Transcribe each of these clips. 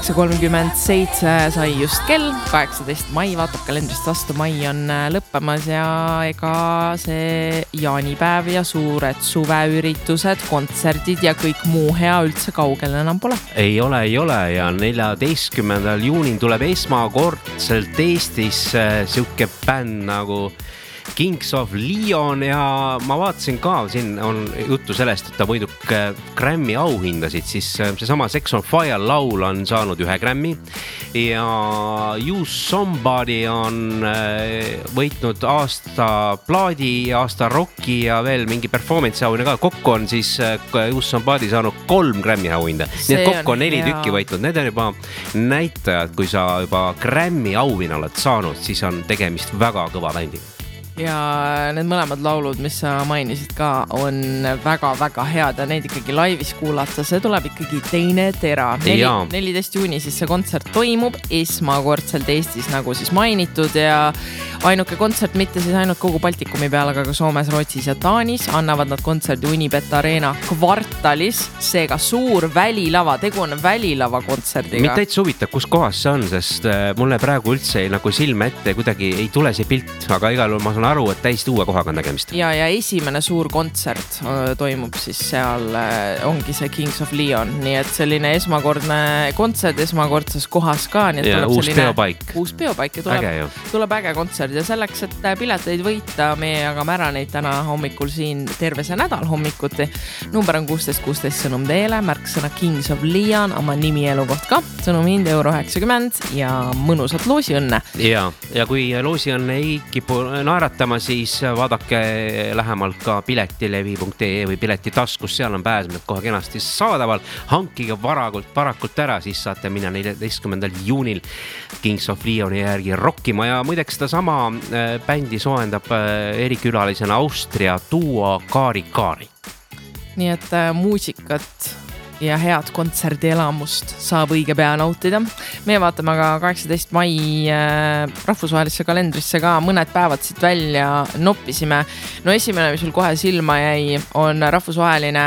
8:37 sai just kell, 18 mai, vaatab kalendrist vastu, mai on lõppemas ja ega see jaanipäev ja suured suveüritused, kontserdid ja kõik muu hea üldse kaugel enam pole. Ei ole ja 14. juunil tuleb esmakordselt Eestis siuke bänd nagu Kings of Leon ja ma vaatasin ka, siin on juttu sellest, et ta võidub Grammy auhindasid, siis seesama Sex on Fire laul on saanud 1 Grammy ja You Somebody on võitnud aasta plaadi, aasta rocki ja veel mingi performance auhinda ka. Kokku on siis You Somebody saanud 3 Grammy auhinda. Nii et kokku on 4 tükki võitnud. Need on juba näitajad, kui sa juba Grammy auhinna oled saanud, siis on tegemist väga kõva bändiga. Ja need mõlemad laulud, mis sa mainisid ka, on väga-väga head ja neid ikkagi laivis kuulata. See tuleb ikkagi teine tera. 14 juuni siis see kontsert toimub esmakordselt Eestis, nagu siis mainitud ja ainuke kontsert mitte siis ainult kogu Baltikumi peal, aga ka Soomes, Rootsis ja Taanis annavad nad kontserdi Unibet Arena kvartalis. Seega suur välilava, tegu on välilava kontserdiga. Mitte täitsa huvitav, kus kohas see on, sest mulle praegu üldse nagu silme ette kuidagi ei tule see pilt, aga igal juhul ma saan aru, et täiesti uue kohaga on tegemist. Ja esimene suur kontsert toimub siis seal, ongi see Kings of Leon, nii et selline esmakordne kontsert esmakordses kohas ka. Ja uus peopaik. Uus peopaik ja tuleb äge kontsert ja selleks, et pileteid võita, meie jagame ära neid täna hommikul siin terve see nädal hommikuti. Number on 16 sõnum teele, märksõna Kings of Leon, oma nimi elukoht ka, sõnum hind €90 ja mõnusat loosiõnne. Ja kui loosiõnne ei kipu naeratama, siis vaadake lähemalt ka piletilevi.ee või piletitaskus, seal on pääsmed kohe kenasti saadaval. Hankige varakult ära, siis saate minna 14. juunil Kings of Leoni järgi rokkima ja muideks seda sama bändi soendab erikülalisena Austria duo Kaari. Nii et muusikat ja head kontserdielamust saab õige pea nautida. Meie vaatame aga 18 mai rahvusvahelisse kalendrisse ka mõned päevad siit välja noppisime. No esimene, mis sul kohe silma jäi, on rahvusvaheline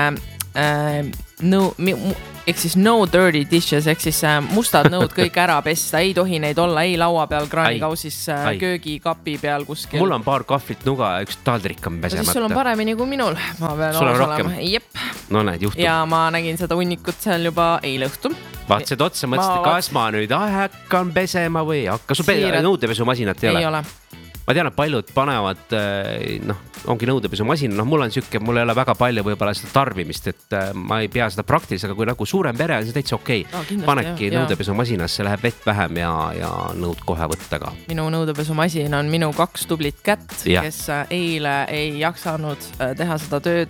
ehk siis no dirty dishes, ehk siis mustad nõud kõik ära pesta, ei tohi neid olla ei laua peal, kraanikausis, köögikapi peal kuskil. Mul on paar kahvlit nuga ja üks taldrik on pesemata. Siis sul on paremini kui minul. Ma pean sul on rohkem? Jep. No näed, juhtub. Ja ma nägin seda hunnikut seal juba eile õhtul. Vaatasid otsa, mõtlesid, kas ma nüüd hakkan pesema või hakka su nõudepesumasinat ei ole? Ei ole. Ma tean, et paljud panevad, ongi nõudepesumasin, mul on siuke, mul ei ole väga palju võibolla seda tarbimist, et ma ei pea seda praktilist, aga kui nagu suurem pere on, see täitsa okei. Panedki nõudepesumasinas, see läheb vett vähem ja nõud kohe võtta ka. Minu nõudepesumasin on minu 2 tublit kätt, kes eile ei jaksanud teha seda tööd.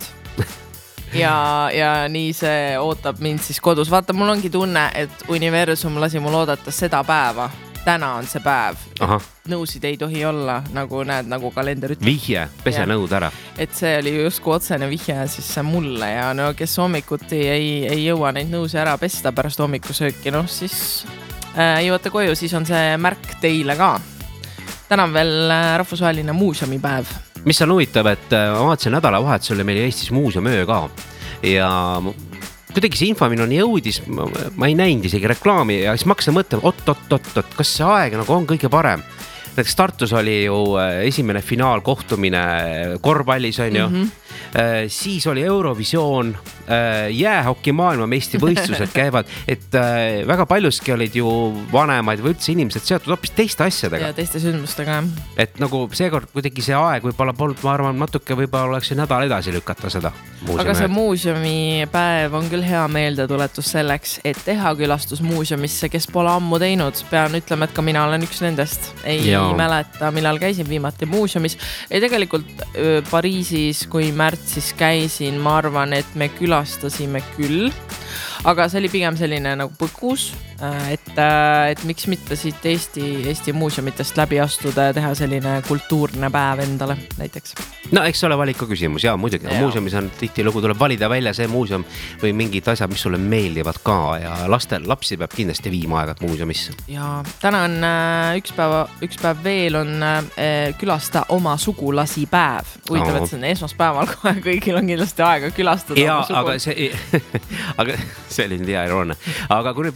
Ja nii see ootab mind siis kodus. Vaata, mul ongi tunne, et universum lasi mul oodata seda päeva. Täna on see päev. Nõusid ei tohi olla, nagu näed, nagu kalender ütleb. Vihje, pese nõud ära. Et see oli justkui otsene vihje siis mulle ja no kes hommikuti ei jõua neid nõusi ära pesta pärast hommikusööki, siis jõuate koju, siis on see märk teile ka. Täna on veel rahvusvaheline muuseumipäev. Mis on huvitav, et ma vaatasin nädalavahetusel oli meil Eestis muuseumöö ka ja kuidagi see info minuni jõudis, ma ei näinud isegi reklaami ja siis ma hakkasin mõtlema, oot, kas see aeg nagu on kõige parem. Näiteks Tartus oli ju esimene finaalkohtumine korvpallis on ju. Siis oli Eurovisioon, jäähoki maailmameistri võistlused käivad, et väga paljuski olid ju vanemaid või üldse inimesed seotud hoopis teiste asjadega. Ja teiste sündmustega. Et nagu seekord kuidagi see aeg võib-olla polnud, ma arvan, natuke võib-olla oleks see nädal edasi lükata seda. Aga see muuseumipäev on küll hea meeldetuletus selleks, et teha külastus muuseumisse, kes pole ammu teinud. Pean ütlema, et ka mina olen üks nendest. Ei mäleta, millal käisin viimati muuseumis. Ja tegelikult Pariisis, kui märtsis käisin, ma arvan, et me külastasime küll. Aga see oli pigem selline nagu põgus, et miks mitte siit Eesti muuseumitest läbi astuda ja teha selline kultuurne päev endale näiteks. No eks ole valiku küsimus, ja muidugi. Muuseumis on tihtilugu tuleb valida välja see muuseum või mingid asjad, mis sulle meeldivad ka ja lapsi peab kindlasti viima aegad muuseumisse. Ja täna on üks päev veel on külasta oma sugulasi päev. Huvitav, et see on esmaspäeval kohe kõigil on kindlasti aega külastada ja, oma sugu. Aga see oli nii hea iroone. Aga kui nüüd võtta nii ette,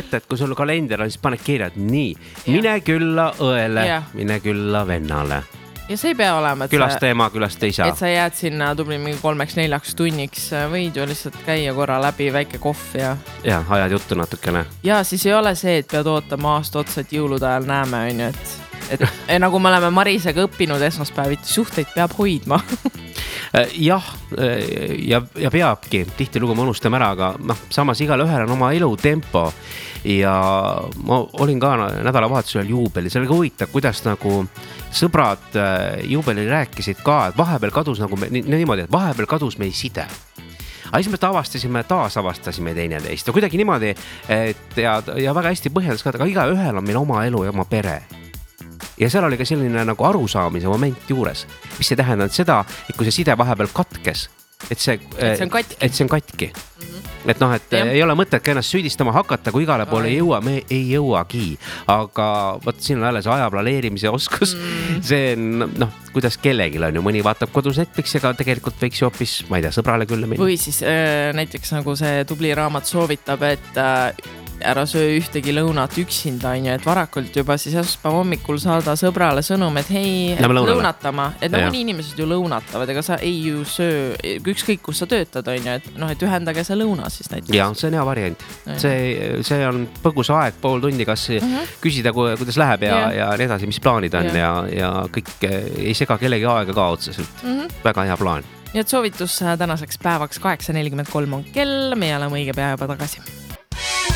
ette, et kui sul kalender on, siis paned kirja, et nii, mine külla õele, mine külla vennale. Ja see ei pea olema, et külasta ema, külasta isa. Et sa jääd sinna tubli mingi 3-4 tunniks, võid ju lihtsalt käia korra läbi väike kohv ja ajad juttu natukene. Ja siis ei ole see, et pead ootama aasta otsa, et jõulude ajal näeme, on ju, et nagu me oleme Marisega õppinud esmaspäeviti, suhteid peab hoidma. Jah, ja peabki, tihti lugu me unustame ära, aga samas igal ühel on oma elutempo ja ma olin ka nädalavahetusel juubeli, see oli ka huvitav, kuidas nagu sõbrad juubelil rääkisid ka, et vahepeal kadus nagu niimoodi, et vahepeal kadus meie side. Aga siis me taasavastasime teineteist ja kuidagi niimoodi, et ja väga hästi põhjendas ka, aga iga ühel on meil oma elu ja oma pere. Ja seal oli ka selline nagu arusaamise moment juures, mis ei tähendanud seda, et kui see side vahepeal katkes, et see on katki. Et et ei ole mõtet ka ennast süüdistama hakata, kui igale poole ei jõua, me ei jõuagi. Aga võt siin on jälle see aja planeerimise oskus. See on, kuidas kellelgi on ju, mõni vaatab kodus Netflixi, aga tegelikult võiks ju hoopis, ma ei tea, sõbrale külla minna. Või siis näiteks nagu see tubli raamat soovitab, et ära söö ühtegi lõunat üksinda, on ju, et varakult juba siis esmaspäeva hommikul saada sõbrale sõnum, et hei, lõunatama, et mõni inimesed ju lõunatavad, ega sa ei ju söö, ükskõik kus sa töötad, on ju, et ühendage see lõuna siis näiteks. Ja, see on hea variant. See on põgus aeg, pool tundi, kas küsida, kuidas läheb ja nii edasi, mis plaanid on ja kõik ei sega kellegi aega ka otseselt. Väga hea plaan. Nii et soovitus tänaseks päevaks 8:43 on kell, me oleme õige pea juba tagasi.